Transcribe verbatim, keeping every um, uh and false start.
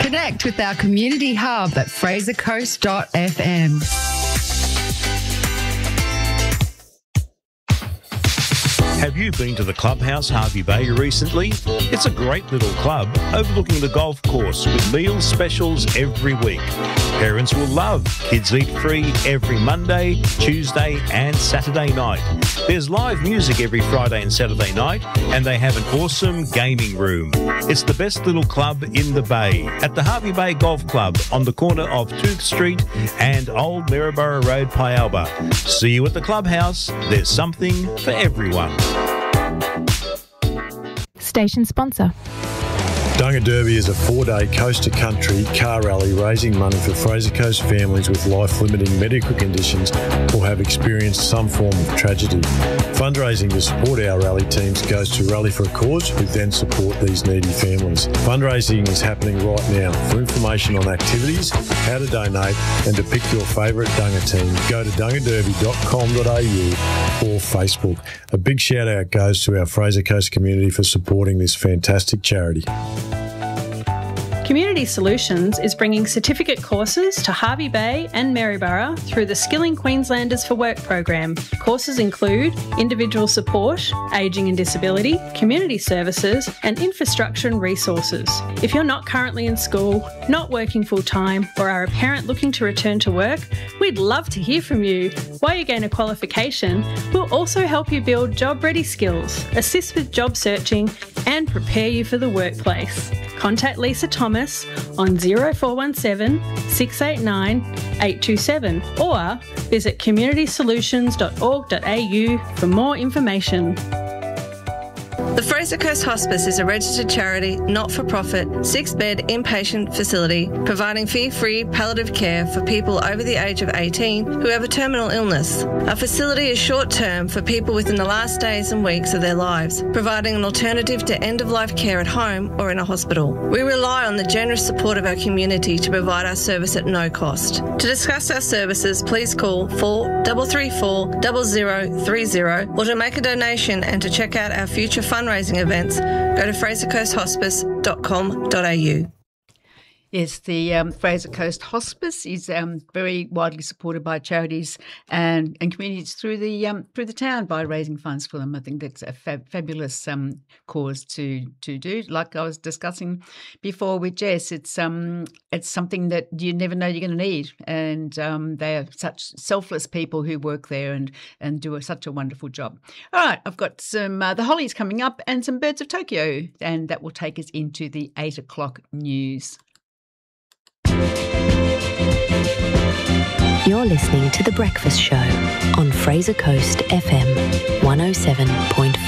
Connect with our community hub at fraser coast dot f m. Have you been to the Clubhouse Hervey Bay recently? It's a great little club overlooking the golf course with meal specials every week. Parents will love Kids Eat Free every Monday, Tuesday and Saturday night. There's live music every Friday and Saturday night, and they have an awesome gaming room. It's the best little club in the Bay at the Hervey Bay Golf Club on the corner of Tooth Street and Old Maryborough Road, Pialba. See you at the Clubhouse. There's something for everyone. Station sponsor. Dunga Derby is a four-day coast-to-country car rally raising money for Fraser Coast families with life-limiting medical conditions or have experienced some form of tragedy. Fundraising to support our rally teams goes to Rally for a Cause, who then support these needy families. Fundraising is happening right now. For information on activities, how to donate and to pick your favourite Dunga team, go to dunga derby dot com dot a u or Facebook. A big shout-out goes to our Fraser Coast community for supporting this fantastic charity. Community Solutions is bringing certificate courses to Hervey Bay and Maryborough through the Skilling Queenslanders for Work program. Courses include individual support, ageing and disability, community services and infrastructure and resources. If you're not currently in school, not working full-time or are a parent looking to return to work, we'd love to hear from you. While you gain a qualification, we'll also help you build job-ready skills, assist with job searching and prepare you for the workplace. Contact Lisa Thomas on zero four one seven, six eight nine, eight two seven or visit community solutions dot org dot a u for more information. The Fraser Coast Hospice is a registered charity, not-for-profit, six-bed inpatient facility providing fee-free palliative care for people over the age of eighteen who have a terminal illness. Our facility is short-term for people within the last days and weeks of their lives, providing an alternative to end-of-life care at home or in a hospital. We rely on the generous support of our community to provide our service at no cost. To discuss our services, please call four three three four, zero zero three zero or to make a donation and to check out our future fundraising events, go to fraser coast hospice dot com dot a u. Yes, the um, Fraser Coast Hospice is um, very widely supported by charities and, and communities through the um, through the town by raising funds for them. I think that's a fab- fabulous um, cause to to do. Like I was discussing before with Jess, it's um it's something that you never know you're going to need, and um, they are such selfless people who work there and and do a, such a wonderful job. All right, I've got some uh, the Hollies coming up and some Birds of Tokyo, and that will take us into the eight o'clock news. You're listening to The Breakfast Show on Fraser Coast F M one oh seven point five.